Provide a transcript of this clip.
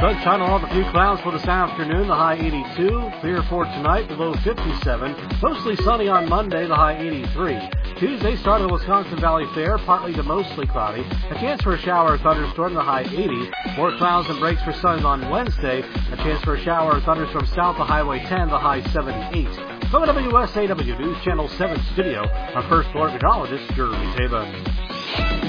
Sunshine along with a few clouds for this afternoon, the high 82. Clear for tonight, the low 57. Mostly sunny on Monday, the high 83. Tuesday, start of the Wisconsin Valley Fair, partly to mostly cloudy. A chance for a shower or thunderstorm, the high 80. More clouds and breaks for sun on Wednesday. A chance for a shower or thunderstorm south of Highway 10, the high 78. From the WSAW News Channel 7 studio, our first floor meteorologist, Jeremy Taban.